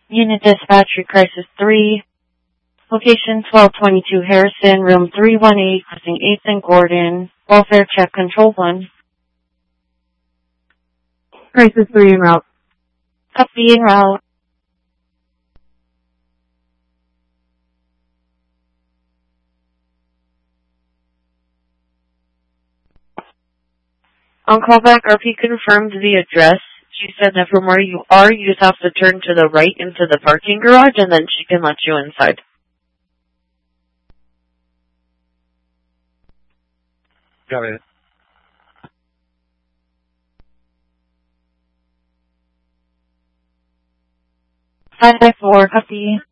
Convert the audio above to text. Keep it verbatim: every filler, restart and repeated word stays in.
Unit Dispatch, Crisis three. Location twelve twenty-two Harrison, Room three one eight, crossing eighth and Gordon. Welfare check, Control one. Crisis three en route. Copy, en route. On callback, R P confirmed the address. She said that from where you are, you just have to turn to the right into the parking garage, and then she can let you inside. Got it. five by four, copy.